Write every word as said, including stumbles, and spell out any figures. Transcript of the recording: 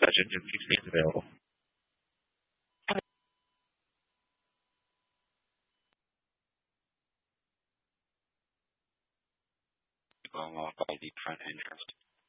Such engine sixteen is available. Going off by the front entrance.